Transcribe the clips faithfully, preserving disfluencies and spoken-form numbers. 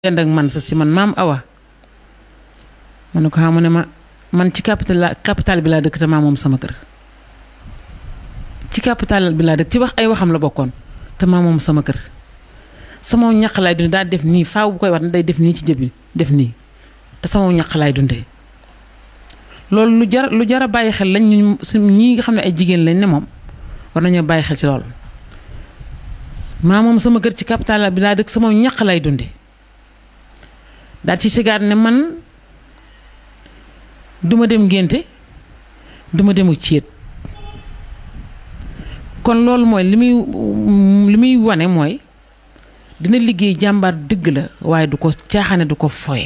dend ak man sa si man maam Awa ma ne ko xam ne ma man ci capital la capital bi laa dëkk te maa moom sama kër ci capital bi laa dëkk ci wax ay waxam la bokkoon te maa moom sama kër sama ñaq laay dundee daal def nii faaw bu koy wax ne day def nii ci jëbi def nii te sama ñaq laay dundee loolu lu jar lu jar a bàyyi xel lañ ñu ñii nga xam ne ay jigéen lañ ne moom war nañoo bàyyi xel ci loolu maa moom sama kër ci capital bi laa dëkk sama ñaq laay dundee daal ci sigaat ne man duma dem ngénte duma demu céet kon loolu mooy li muy li muy wane mooy dina liggéey jàmbaar dëgg la waaye du ko caaxaane du ko foye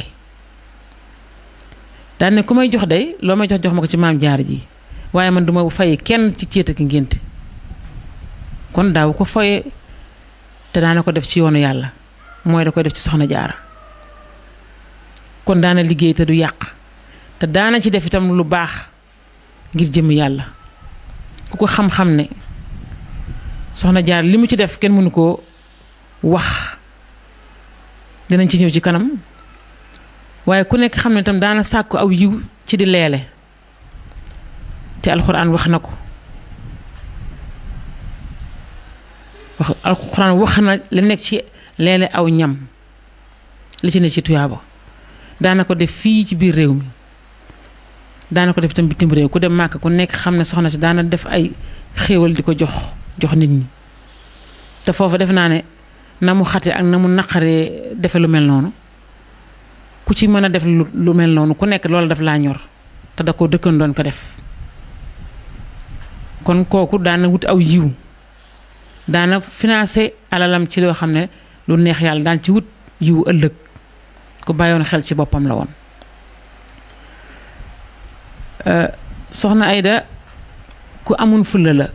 daan ne ku may jox day loo may jox jox ma ko ci maam jaar ji waaye man duma faye kenn ci céet ak ngénte kon daaw ko foye te daana ko def ci yoonu yàlla mooy da koy def ci soxna jaara kon daana liggéey te du yàq te daana ci def itam lu baax ngir jëm yàlla ku ko xam-xam ne soxna jaar li mu ci def kenn mënu koo wax dinañ ci ñëw ci kanam waaye ku nekk xam ne itam daana sàkku aw yiw ci di leele te alxuraan wax na ko wax alxuraan wax na li nekk ci leele aw ñam li ci ne ci tuyaaba daana ko def fii ci biir réew mi daana ko def itam bitim réew ku dem màkk ku nekk xam ne soxna si daana def ay xéewal di ko jox jox nit ñi te foofu def naa ne na mu xate ak na mu naqaree defe lu mel noonu ku ci mën a def lu mel noonu ku nekk loolu daf laa ñor te da ko dëkkan doon ko def kon kooku daana wut aw yiw daana financé alalam ci loo xam ne lu neex yàlla daan ci wut yiw ëllëg ku bàyyoon xel ci boppam la woon soxna Ayda ku amun fulla la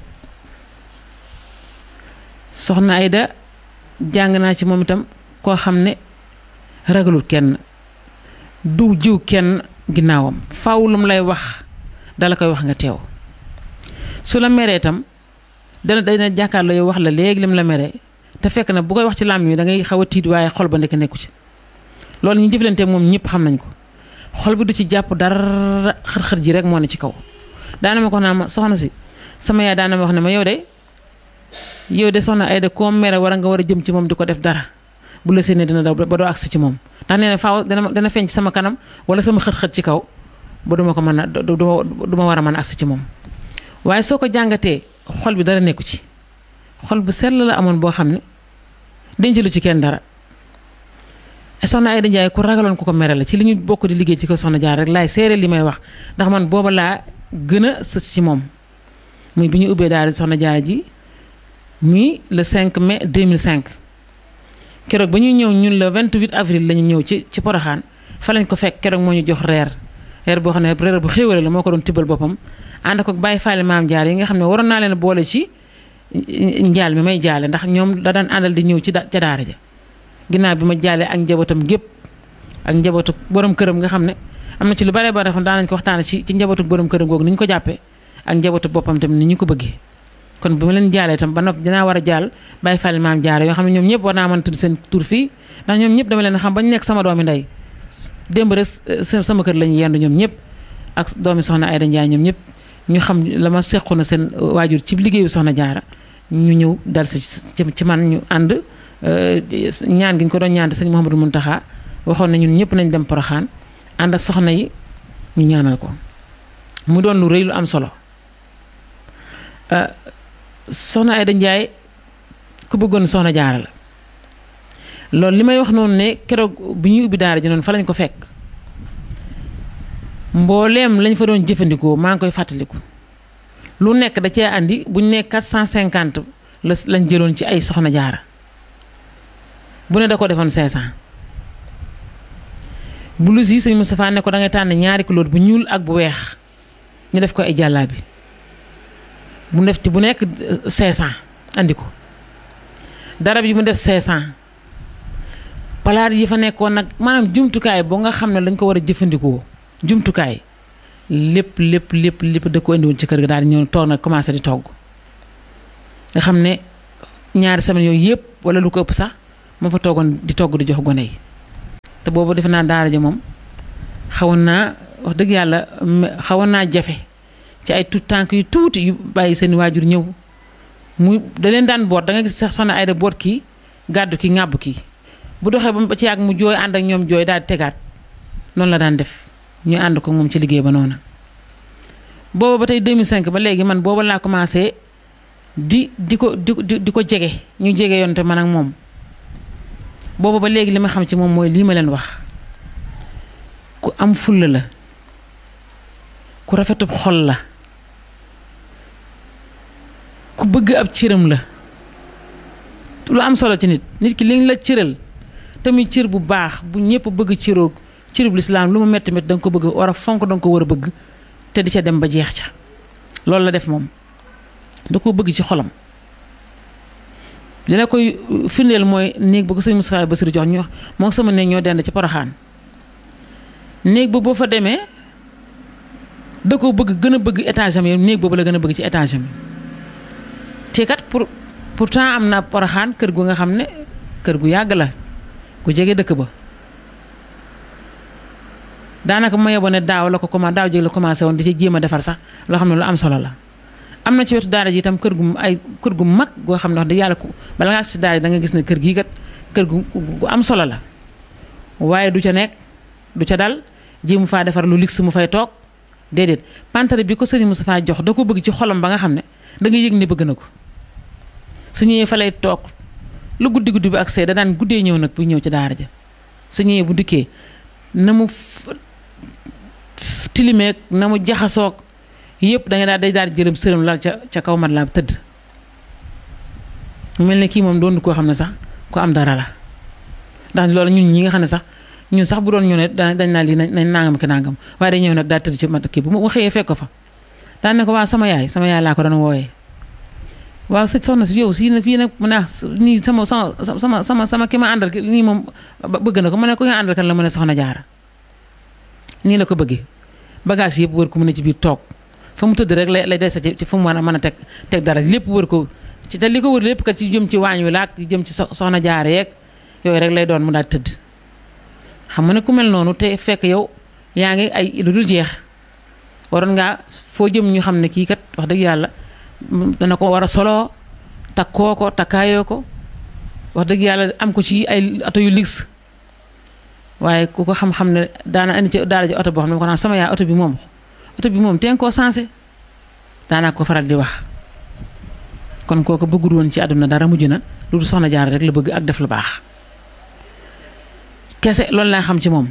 soxna Ayda jàng naa ci moom itam koo xam ne ragalul kenn du jiw kenn ginnaawam faaw lu mu lay wax dala koy wax nga teew su la meree itam dana dana jàkkaarloo yow wax la léegi lim la meree te fekk na bu koy wax ci làmm yi da ngay xaw a tiit waaye xol ba nekk nekku ci loolu ñu jëflante moom ñëpp xam nañ ko xol bi du ci jàpp dara xër-xër ji rek moo ne ci kaw daana ma ko naa ma soxna si sama yaay daana ma wax ne ma yow de yow de soxna Ayda koo mere war a nga war a jëm ci moom di ko def dara bu la séenee dina daw ba doo agsi ci moom ndax nee na faaw dana dana feeñ ci sama kanam wala sama xët-xët ci kaw ba duma ko mën a du ma war a mën a agsi ci moom waaye soo ko jàngatee xol bi dara nekku ci xol bu sell la amoon boo xam ne denc lu ci kenn dara soxna Ayda Njaay ku ragaloon ku ko mere la ci li ñu bokk di liggéey ci ko soxna jaar rek laay seere li may wax ndax man booba laa gën a sës ci moom muy bi ñu ubbee daal soxna jaar ji muy le cinq mai deux mille cinq keroog ba ñuy ñëw ñun le vingt-huit avril la ñu ñëw ci ci Poroxaan fa lañ ko fekk keroog moo ñu jox reer reer boo xam ne reer bu xéwale la moo ko doon tibbal boppam ànd ko bàyyi faale maam jaar yi nga xam ne waroon naa leen boole ci njaal mi may jaale ndax ñoom da daan àndal di ñëw ci ca daara ja ginnaaw bi ma jaalee ak njabootam gépp ak njabootu borom këram nga xam ne am na ci lu bare bare xam daan nañ ko waxtaane ci ci njabootu borom këram googu ni ñu ko jàppee ak njabootu boppam tamit ni ñu ko bëggee kon bi ma leen jaalee tam ba noppi dinaa war a jaal bàyyi fàlle maam jaare yoo xam ne ñoom ñëpp war naa mën a tudd seen tur fii ndax ñoom ñëpp dama leen xam ba ñu nekk sama doomi ndey démb rek sama kër lañu yendu ñoom ñëpp ak doomi soxna Ayda Njaay ñoom ñëpp ñu xam la ma sequ na seen waajur ci liggéeyu soxna jaara ñu ñëw dal si ci man ñu ànd ñaan gi ñu ko doon ñaan sëñ Mouhamadou Mountakha waxoon na ñun ñëpp nañ dem Poroxaan ànd ak soxna yi ñu ñaanal ko mu doon lu rëy lu am solo soxna Ayda Njaay ku bëggoon soxna jaara la loolu li may wax noonu ne keroog bi ñuy ubbi daara ji noonu fa lañ ko fekk mbooleem lañ fa doon jëfandikoo maa ngi koy fàttaliku lu nekk da cee andi buñ ne quatre cent cinquante la lañ jëloon ci ay soxna jaara bu ne da ko defoon cinq cent blouse yi sëñ Moustapha ne ko da ngay tànn ñaari couleur bu ñuul ak bu weex ñu def ko ay jàllaabi mu def ci bu nekk cinq cent andi ko darab yi mu def cinq cent palaat yi fa nekkoon nag maanaam jumtukaay boo nga xam ne dañ ko war a jëfandikoo jumtukaay lépp lépp lépp lépp da ko indiwoon ci kër ga daal di ñëw toog nag commencé di togg nga xam ne ñaari semaine yooyu yëpp wala lu ko ëpp sax ma fa toogoon di togg di jox gone yi te boobu defe naa daara ja moom xawoon naa wax dëgg yàlla xawoon naa jafe ci ay tout tànk yu tuuti yu bàyyi seen waajur ñëw muy da leen daan boot da nga gis sax soxna Ayda boot kii gàddu kii ŋàbb kii bu doxee ba ci yàgg mu jooy ànd ak ñoom jooy daal di tegaat noonu la daan def ñu ànd ko moom ci liggéey ba noonu. booba ba tey deux mille cinq ba léegi man booba laa commencé di di ko di di ko jege ñu jege yoon te man ak moom booba ba léegi li ma xam ci moom mooy lii ma leen wax ku am fulla la ku rafetub xol la ku bëgg ab cëram la lu am solo ci nit nit ki liñ la cëral tamit cër bu baax bu ñëpp bëgg cëroo cërub lislaam lu mu metti metti da nga ko bëgg war a fonk da nga ko war a bëgg te di ca dem ba jeex ca loolu la def moom da koo bëgg ci xolam li la koy firndeel mooy néeg ba ko sëñ Moustapha Bassirou jox ñu wax moo sama néeg ñoo dend ci Poroxaan néeg ba boo fa demee da ko bëgg gën a bëgg étage am yi néeg boobu la gën a bëgg ci étage am te kat pour pourtant am na Poroxaan kër gu nga xam ne kër gu yàgg la ku jege dëkk ba daanaka ma yeboo ne daaw la ko commencé daaw jéeg la commencé woon di ci jéem a defar sax loo xam ne lu am solo la. am na ci wetu daara ji itam kër gu ay kër gu mag goo xam ne wax dëgg yàlla ku bala ngaa si daara ji da nga gis ne kër gii kat kër gu gu am solo la waaye du ca nekk du ca dal jéemu faa defar lu luxe mu fay toog déedéet pantare bi ko sëriñ Moustapha jox da ko bëgg ci xolam ba nga xam ne da nga yëg ne bëgg na ko su ñëwee fa lay toog lu guddi guddi bi ak see da daan guddee ñëw nag bu ñëw ci daara ja su ñëwee bu dikkee na mu tilimeeg na mu jaxasoog yëpp da nga daal day daal di jërëm sërëm lal ca ca kaw mat la tëdd mel ne kii moom doon koo xam ne sax ko am dara la ndax loolu ñun ñi nga xam ne sax ñun sax bu doon ñëw ne dañ naa lii nañ nangam ki nangam waaye day ñëw nag daal tëdd ci mat kii bu ma xëyee fekk ko fa daan ne ko waaw sama yaay sama yaay laa ko doon wooyee waaw sëñ soxna si yow si na fii nag mu ne nii sama sama sama sama sama ki ma àndal nii moom bëgg na ko mu ne ko nga àndal kan la mu ne soxna jaara nii la ko bëggee bagage yëpp wër ko mu ne ci biir toog fa mu tëdd rek lay lay des ci fa mu mën a mën a teg teg dara lépp wër ko ci te li ko wër lépp kat ci jëm ci waañ wi laak jëm ci soxna jaara yeeg yooyu rek lay doon mu daal tëdd xam nga ne ku mel noonu te fekk yow yaa ngi ay lu dul jeex waroon ngaa foo jëm ñu xam ne kii kat wax dëgg yàlla dana ko war a soloo takkoo ko takkaayoo ko wax dëgg yàlla am ko ci ay oto yu luxe waaye ku ko xam-xam ne daana indi ci daara ji oto boo xam ne ko naan sama yaay oto bi moom oto bi moom teen koo sensé daanaa ko faral di wax kon kooku bëggul woon ci àdduna dara mujj na lu du soxna jaar rek la bëgg ak def lu baax kese loolu laa xam ci moom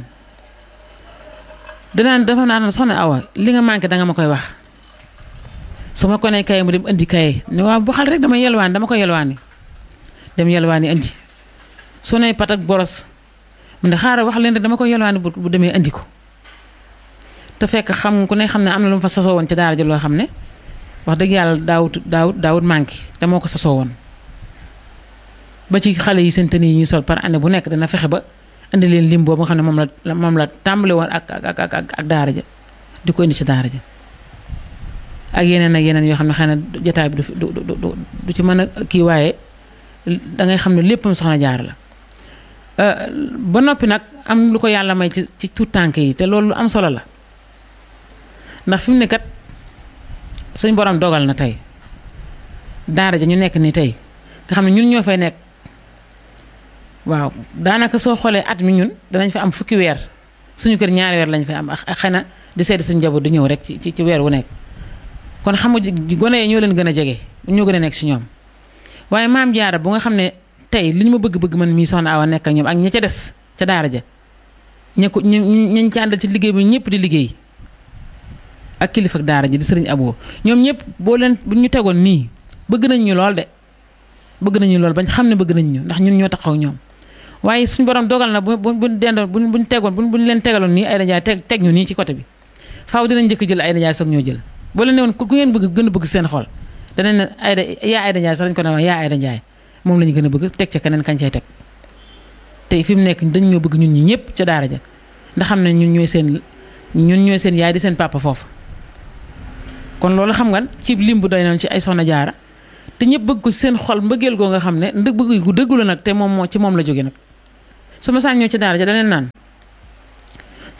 danaan dafa naan soxna Awa li nga manqué danga ma koy wax su ma ko nee kaye mu dem indi kaye ne waaw bu xal rek dama yelwaani dama ko yelwaani dem yelwaani indi su ne pat ak boros mu ne xaaral wax leen rek dama ko yelwaani bu demee indi ko te fekk xam ku ne xam ne am na lu mu fa sasoo woon ci daara ji loo xam ne wax dëgg yàlla daawut daawut daawut manqué te moo ko sasoo woon ba ci xale yi seen tenue yi ñuy sol par année bu nekk dana fexe ba indi leen lim boobu nga xam ne moom la moom la tàmbale woon ak ak ak ak daara ja di ko indi ci daara ja ak yeneen ak yeneen yoo xam ne xëy na jotaay bi du du du du ci mën a kii waaye da ngay xam ne léppam soxna jaar la ba noppi nag am lu ko yàlla may ci ci tout tànk yi te loolu lu am solo la ndax fi mu ne kat suñ borom dogal na tey daara ja ñu nekk ni tey nga xam ne ñun ñoo fay nekk waaw daanaka soo xoolee at mi ñun danañ fa am fukki weer suñu kër ñaari weer lañ fay am ak xëy na di seeti suñu njaboot di ñëw rek ci ci weer wu nekk kon xam nga gone yi ñoo leen gën a jege ñoo gën a nekk si ñoom waaye maam jaara bu nga xam ne tey li ñu ma bëgg-bëgg man mii soxna Awa nekk ak ñoom ak ña ca des ca daara ja ña ko ñu ñu ci àndal ci liggéey bi ñëpp di liggéey ak kilifa ak daara ji di sëriñ Abo ñoom ñëpp boo leen bu ñu tegoon nii bëgg nañ ñu lool de bëgg nañu lool bañ xam ne bëgg nañ ñu ndax ñun ñoo taxaw ñoom waaye suñu borom dogal na bu bu bu dendoon bu buñ tegoon bu buñ leen tegaloon nii ay dajaay teg teg ñu nii ci côté bi faaw dinañ njëkk jël ay dajaay soog ñoo jël boo leen ne woon ku ngeen bëgg gën a bëgg seen xol danañ ne Ayda yaa Ayda Ndiaye sax lañ ko ne wax yaa Ayda Ndiaye moom la ñu gën a bëgg teg ca keneen kañ cay teg tey fi mu nekk dañ ñoo bëgg ñun ñi ñëpp ca daara ja ndax xam ne ñun ñooy seen ñun ñooy seen yaay di seen papa foofu kon loolu xam nga ci lim bu doy noonu ci ay soxna jaara te ñëpp bëgg ko seen xol mbëggeel goo nga xam ne ndëg bëgg gu dëggu la nag te moom moo ci moom la jóge nag su ma saan ñëw ci daara ja daneen naan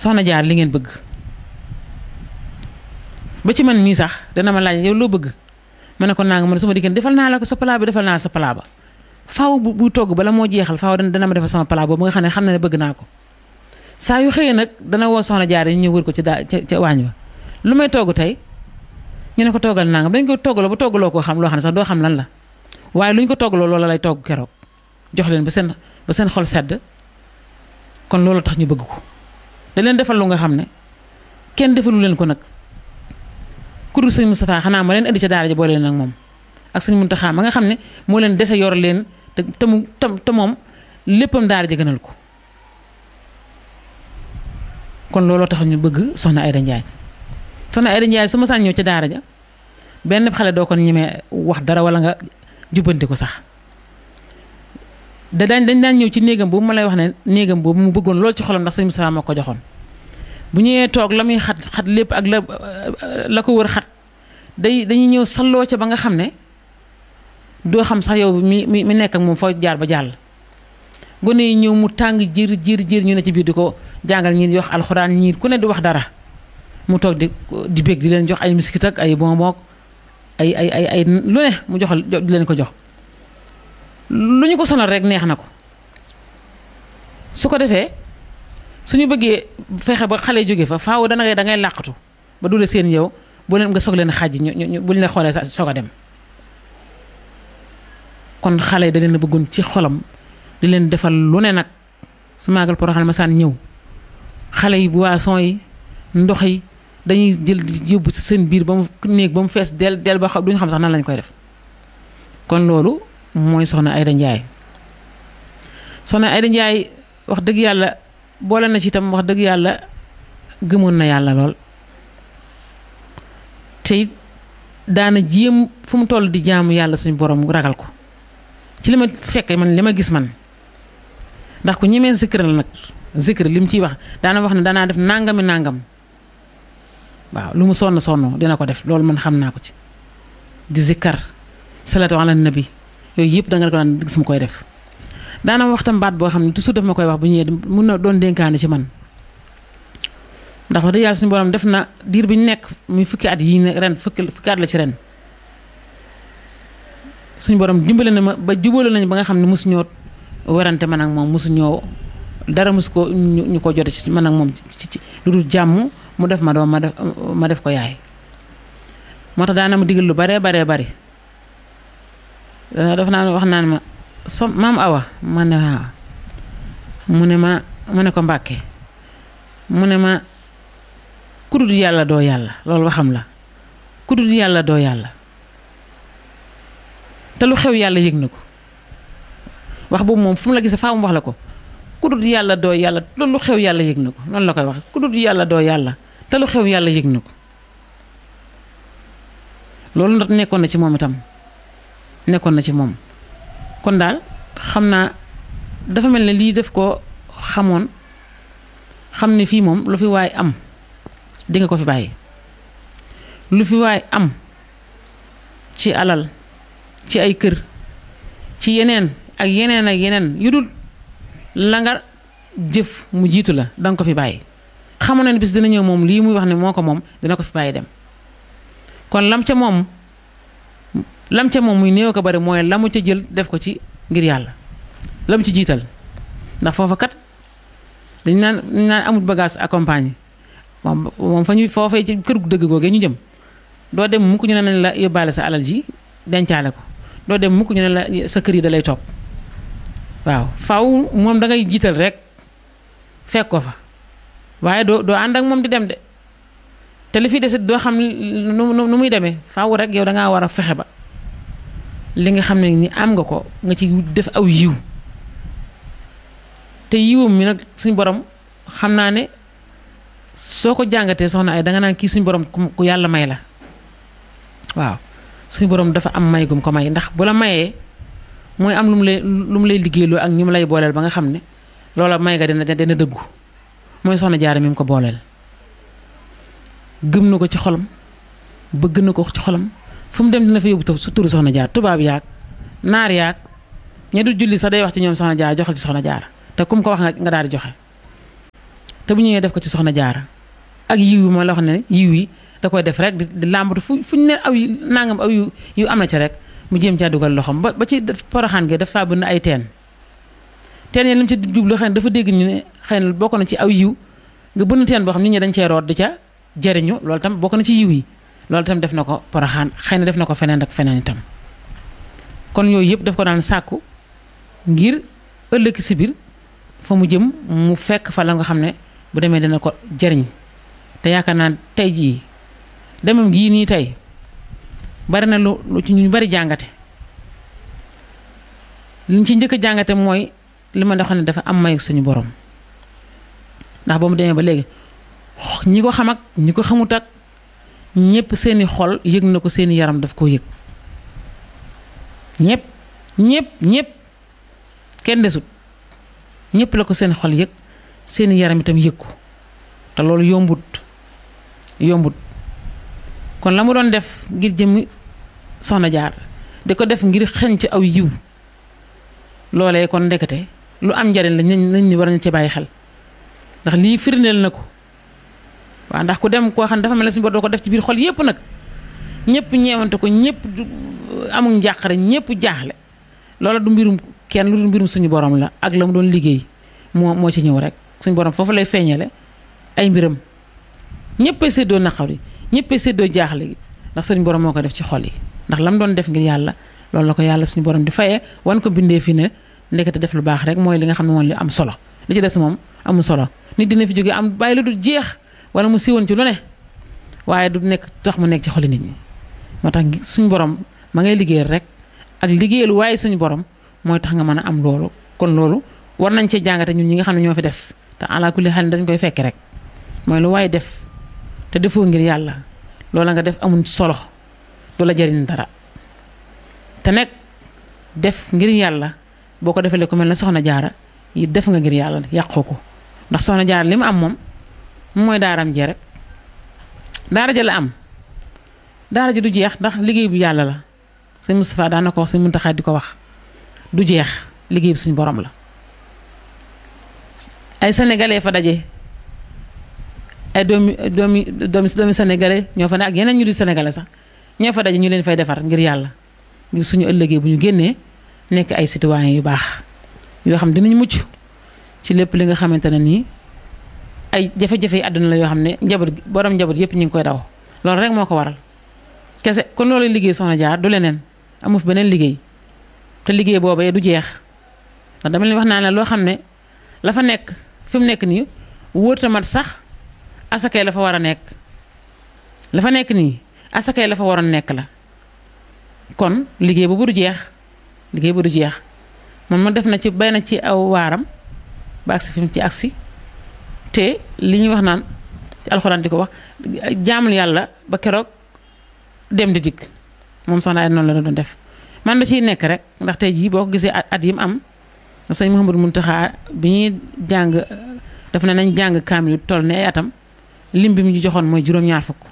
soxna jaar li ngeen bëgg ba ci man mii sax dana ma laaj yow loo bëgg ma ne ko naa nga ma ne su ma diggante defal naa la ko sa plat bi defal naa sa plat ba faaw bu bu togg bala moo jeexal faaw dana ma defal sama plat boobu nga xam ne xam na ne bëgg naa ko saa yu xëyee nag dana woo soxna jaar yi ñu ñëw wër ko ci daa ca ca waañ ba lu may togg tey ñu ne ko toggal naa nga dañ ko toggaloo ba toggaloo koo xam loo xam ne sax doo xam lan la waaye lu ñu ko toggaloo loola lay togg keroog jox leen ba seen ba seen xol sedd kon loolu tax ñu bëgg ko da leen defal lu nga xam ne kenn defalu leen ko nag ku dul sëñ Moustapha xanaa ma leen indi ca daara ja boole leen ak moom ak sëñ Muntaxa ma nga xam ne moo leen dese yor leen te te mu te moom léppam daara ja gënal ko kon looloo tax ñu bëgg soxna Aïda Ndiaye soxna Aïda Ndiaye su ma saan ñëw ca daara ja benn xale doo ko ñemee wax dara wala nga jubbanti ko sax da daañ dañ daan ñëw ci néegam boobu ma lay wax ne néegam boobu mu bëggoon lool ci xolam ndax sëñ Moustapha moo ko joxoon bu ñëwee toog la muy xat xat lépp ak la la ko wër xat day dañuy ñëw salloo ca ba nga xam ne doo xam sax yow mi mi mi nekk ak moom foo jaar ba jàll gone yi ñëw mu tàng jër jër jër ñu ne ci biir di ko jàngal ñii di wax alxuraan ñii ku ne di wax dara mu toog di di bég di leen jox ay miskit ak ay bonbon ay ay ay ay lu ne mu joxal di leen ko jox lu ñu ko sonal rek neex na ko su ko defee suñu bëggee fexe ba xale jóge fa faaw dana ngay da ngay làqatu ba du la seen yow bu leen nga soog leen xàjj ñu ñu bu ñu la xoolee sa soog a dem kon xale yi da leen a bëggoon ci xolam di leen defal lu ne nag su maagal Porokhane ma saan ñëw xale yi boisson yi ndox yi dañuy jël yóbbu ci seen biir ba mu néeg ba mu fees del del ba xam duñu xam sax nan lañ koy def kon loolu mooy soxna Aïda Ndiaye soxna Aïda Ndiaye wax dëgg yàlla boole na ci itam wax dëgg yàlla gëmoon na yàlla lool te daana jéem fu mu toll di jaamu yàlla suñu borom ragal ko ci li ma fekkee man li ma gis man ndax ku ñemee zikr la nag zikr li mu ciy wax daana wax ne danaa def nangami nangam waaw lu mu sonn sonn dina ko def loolu man xam naa ko ci di zikkar salatu ala nabi yooyu yëpp da nga ko daan gis mu koy def daana waxtam baat boo xam ne toujours daf ma koy wax bu ñëwee mun na doon dénkaane ci man ndax wax dëgg yàlla suñu borom def na diir bi ñu nekk muy fukki at yii ne ren fukki fukki at la ci ren suñu borom dimbale na ma ba jubóole nañu ba nga xam ne mosu ñoo werante man ak moom mosu ñoo dara mosu ko ñu ko jote ci man ak moom ci ci lu dul jàmm mu def ma doom ma def ma def ko yaay moo tax daana ma digal lu baree baree bari daf naa wax naan ma so maam Awa ma ne waaw mu ne ma mu ne ko Mbàkke mu ne ma ku dul yàlla doo yàlla loolu waxam la ku dul yàlla doo yàlla te lu xew yàlla yëg na ko wax boobu moom fu mu la gisee faa mu wax la ko ku dul yàlla doo yàlla te lu xew yàlla yëg na ko noonu la koy wax ku dul yàlla doo yàlla te lu xew yàlla yëg na ko loolu ndax nekkoon na ci moom itam nekkoon na ci moom kon daal xam naa dafa mel ne lii def ko xamoon xam ne fii moom lu fi waay am di nga ko fi bàyyi lu fi waay am ci alal ci ay kër ci yeneen ak yeneen ak yeneen yu dul la nga jëf mu jiitu la danga ko fi bàyyi xamoon na ne bis dina ñëw moom lii muy wax ne moo ko moom dina ko fi bàyyi dem kon lam ca moom lam ca moom muy néew ko bari mooy la mu ca jël def ko ci ngir yàlla lam ci jiital ndax foofa kat dañ naan dañ naan amul bagage accompagné moom moom fa ñu foofee ci kër gu dëgg googee ñu jëm doo dem mukk ñu ne nañ la yóbbaale sa alal ji dencaale ko doo dem mukk ñu ne la sa kër yi da lay topp waaw faaw moom da ngay jiital rek fekk ko fa waaye doo doo ànd ak moom di dem de te li fi desit doo xam nu nu muy demee faaw rek yow da ngaa war a fexe ba li nga xam ne ni am nga ko nga ci def aw yiw te yiwam mi nag suñ borom xam naa ne soo ko jàngatee soxna ay danga naan kii suñ borom ku yàlla may la waaw suñ borom dafa am may gum ko may ndax bu la mayee mooy am lu mu lay lu mu lay liggéeyloo ak ñu mu lay booleel ba nga xam ne loola may nga dina dina dëggu mooy soxna Jaara mi mu ko booleel gëm na ko ci xolam bëgg na ko ci xolam fu mu dem dina fa yóbbu su turu soxna Jaara tubaab yaag naar yaag ña du julli sax day wax ci ñoom soxna Jaara joxal ci soxna Jaara te kum ko wax nga nga daal di joxe te bu ñëwee def ko ci soxna jaara ak yiw yi ma la wax ne yiw yi da koy def rek di làmbatu fu fuñ ne aw yu nangam aw yu yu am na ci rek mu jéem caa dugal loxoom ba ba ci Poroxaan gi dafa bëgg ay teen teen yi li mu ci jublu xëy na dafa dégg ñu ne xëy na bokk na ci aw yiw nga bënn teen boo xam nit ñi dañ cee root di ca jariñu loolu tam bokk na ci yiw yi loolu tam def na ko Poroxaan xëy na def na ko feneen ak feneen itam kon yooyu yëpp daf ko daan sàkku ngir ëllëg si biir fa mu jëm mu fekk fa la nga xam ne bu demee dina ko jariñ te yaakaar naa tey jii demam gii nii tey bari na lu lu ci ñu bari jàngate liñ ci njëkk a jàngate mooy li ma doon ne dafa am mayu suñu borom ndax ba mu demee ba léegi ñi ko xam ak ñi ko xamut ak ñëpp seeni xol yëg na ko seeni yaram daf koo yëg ñëpp ñëpp ñëpp kenn desut ñëpp la ko seen xol yëg seeni yaram itam yëg ko te loolu yombut yombut kon la mu doon def ngir jëmmi soxna jaar di ko def ngir xeñ ci aw yiw loolee kon ndekete lu am njariñ la nañ ni war nañ ci bàyyi xel ndax lii firndeel na ko waaw ndax ku dem koo xam ne dafa mel ne suñu bor doo ko def ci biir xol yépp nag ñëpp ñeewante ko ñëpp amul njàqare ñëpp jaaxle loola du mbirum kenn lu du mbirum suñu borom la ak la mu doon liggéey moo moo ci ñëw rek suñu borom foofu lay feeñale ay mbiram ñëpp ay séddoo naqar yi ñëpp ay séddoo jaaxle gi ndax suñu borom moo ko def ci xol yi ndax la mu doon def ngir yàlla loolu la ko yàlla suñu borom di fayee wan ko bindee fi ne ndekete def lu baax rek mooy li nga xam ne moom li am solo li ci des moom amul solo nit dina fi jógee am bàyyi lu du jeex wala mu siiwoon ci lu ne waaye du nekk tax mu nekk ci xoli nit ñi moo tax suñu borom ma ngay liggéeyal rek ak liggéeyal waaye suñu borom mooy tax nga mën a am loolu kon loolu war nañ cee jàngate ñun ñi nga xam ne ñoo fi des te ala kulli xel dañ koy fekk rek mooy lu waaye def te defoo ngir yàlla loola nga def amul solo du la jariñ dara te nekk def ngir yàlla boo ko defalee ku mel ne soxna jaara yi def nga ngir yàlla yàqoo ko ndax soxna jaara li mu am moom mooy daaram jee rek daara ja la am daara ji du jeex ndax liggéey bu yàlla la sëñ Moustapha daan na ko wax sëñ Muntaxa di ko wax du jeex liggéey bi suñu borom la ay sénégalais fa daje ay doomi doomi doomi doomi sénégalais ñoo fa ne ak yeneen ñu di sénégalais sax ñoo fa daje ñu leen fay defar ngir yàlla ngir suñu ëllëgee bu ñu génnee nekk ay citoyens yu baax yoo xam dinañ mucc ci lépp li nga xamante ne nii ay jafe-jafe yi àdduna la yoo xam ne njaboot borom njaboot yëpp ñu ngi koy daw loolu rek moo ko waral kese kon loolu liggéey soxna jaar du leneen amu fi beneen liggéey te liggéey boobee du jeex ndax dama leen wax naa ne loo xam ne la fa nekk fi mu nekk nii wóorta mat sax asakay la fa war a nekk la fa nekk nii asakay la fa waroon nekk la kon liggéey boobu du jeex liggéey bu du jeex moom ma def na ci bay na ci aw waaram ba agsi fi mu ci agsi te li ñuy wax naan ci alxuraan di ko wax jaamul yàlla ba keroog dem di dikk moom soxna ay noonu la doon def man da ciy nekk rek ndax tey jii boo ko gisee at yi mu am sëñ Mouhamadou Mountakha bi ñuy jàng daf ne nañ jàng kaamil toll ne ay atam lim bi mu ñu joxoon mooy juróom-ñaar fukk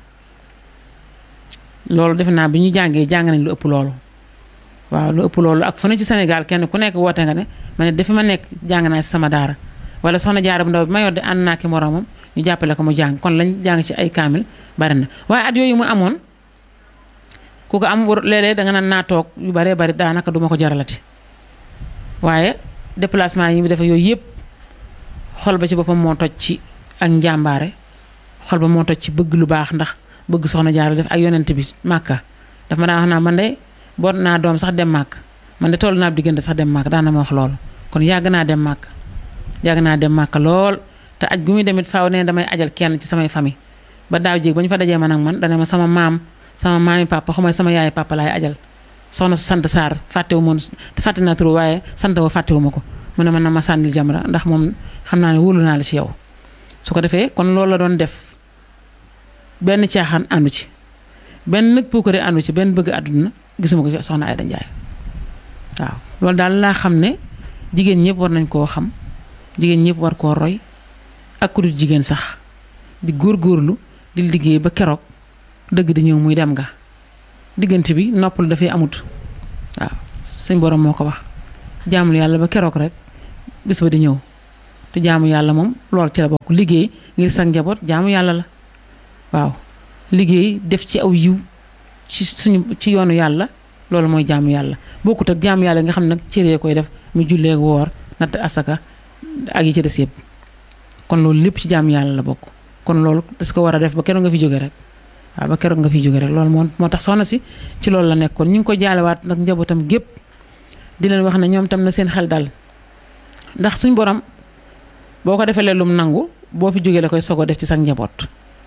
loolu defe naa bi ñu jàngee jàng nañ lu ëpp loolu waaw lu ëpp loolu ak fu ne ci Sénégal kenn ku nekk woote nga ne ma ne dafa ma nekk jàng naa ci sama daara wala soxna jaara bu ndaw bi ma yor di ànd naa ki moroomam ñu jàppale ko mu jàng kon lañ jàng ci ay kaamil bari na waaye at yooyu mu amoon ku ko am léeg-léeg da nga naan naa toog yu baree bari daanaka duma ko jaralati waaye déplacement yi mu defe yooyu yëpp xol ba ci boppam moo toj ci ak njàmbaare xol ba moo toj ci bëgg lu baax ndax bëgg soxna jaara def ak yonent bi màkka daf ma daan wax naa man de boot naa doom sax dem màkk man de toll naa diggante sax dem màkk daan na ma wax loolu kon yàgg naa dem màkk yàgg naa dem màkk lool te aj gu muy demit faaw ne damay ajal kenn ci samay famille ba daaw jéeg ba ñu fa dajee man ak man dana ma sama maam sama maami papa xamay sama yaay papa laay ajal soxna su sant Sarr fàttewu moon fàtte naa turu waaye sant wa fàttewu ma ko mu ne man na ma sànnil jamra ndax moom xam naa ne wóolu naa la ci yow su ko defee kon loolu la doon def benn caaxaan àndu ci benn nag puukare àndu ci benn bëgg àdduna gisuma ko soxna Aïda Ndiaye waaw loolu daal laa xam ne jigéen ñëpp war nañ koo xam jigéen ñëpp war koo roy ak ku dul jigéen sax di góorgóorlu di liggéey ba keroog dëgg di ñëw muy dem nga diggante bi noppal dafay amut waaw suñ borom moo ko wax jaamul yàlla ba keroog rek bis ba di ñëw te jaamu yàlla moom loolu ci la bokk liggéey ngir sa njaboot jaamu yàlla la waaw liggéey def ci aw yiw ci suñu ci yoonu yàlla loolu mooy jaamu yàlla bokkut ak jaamu yàlla nga xam ne nag cëree koy def mu jullee ak woor natt asaka ak yi ci des yëpp kon loolu lépp ci jaamu yàlla la bokk kon loolu das ko war a def ba keroog nga fi jóge rek waaw ba keroog nga fi jóge rek loolu moo moo tax soxna si ci loolu la nekkoon ñu ngi ko jaalewaat nag njabootam gépp di leen wax ne ñoom tam na seen xel dal ndax suñ borom boo ko defee lum nangu boo fi jógee la koy sogo def ci sa njaboot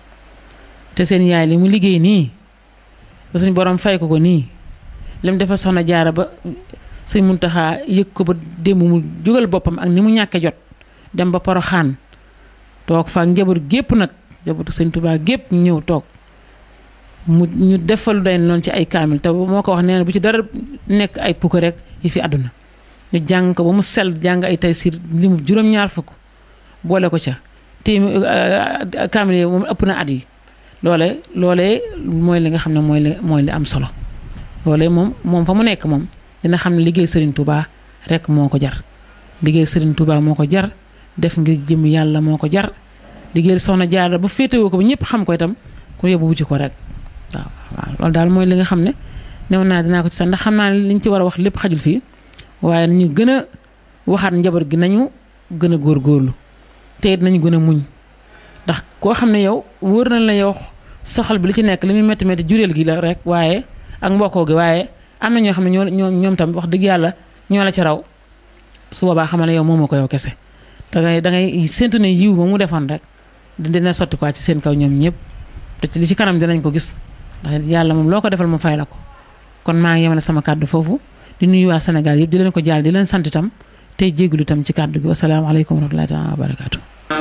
te seen yaay li mu liggéey nii ba suñ borom fay ko ko nii lim dafa soxna jaara ba sëñ Muntaxa yëg ko ba démb mu jógal boppam ak ni mu ñàkke jot dem ba Poroxaan toog fa njaboot gépp nag njabootu sëñ Tuubaa gépp ñu ñëw toog mu ñu defal day noonu ci ay kaamil te moo ko wax nee na bu ci dara nekk ay pukk rek yi fi àdduna ñu jàng ko ba mu sell jàng ay taysiir li mu juróom-ñaar fukk boole ko ca te kaamil yi moom ëpp na at yi loole loolee mooy li nga xam ne mooy li mooy li am solo loolee moom moom fa mu nekk moom dina xam ne liggéey Serigne Touba rek moo ko jar liggéey Serigne Touba moo ko jar def ngir jëm yàlla moo ko jar liggéey soxna Jaara ba féetewoo ko ba ñëpp xam ko itam ku yóbbu wuti ko rek waaw waaw loolu daal mooy li nga xam ne new naa dinaa ko ci sax ndax xam naa ne liñ ci war a wax lépp xajul fii waaye nañu gën a waxaat njaboot gi nañu gën a góorgóorlu te it nañu gën a muñ ndax koo xam ne yow wóor na la yow soxal bi li ci nekk li muy métti métti jureel gi la rek waaye ak mbokkoo gi waaye am na ñoo xam ne ñoo ñoo ñoom tam wax dëgg yàlla ñoo la ci raw su boobaa xamal ne yow moomoo ko yow kese da ngay da ngay séntu ne yiw ba mu defoon rek dina sotti quoi ci seen kaw ñoom ñëpp te ci li ci kanam dinañ ko gis ndax yàlla moom loo ko defal mu fay la ko kon maa ngi yemale sama kàddu foofu di nuyu waa Sénégal yëpp di leen ko jaal di leen sant itam tey jégalu itam ci kàddu gi wasalaamaaleykum wa rahmatullahi taala wa barakaatu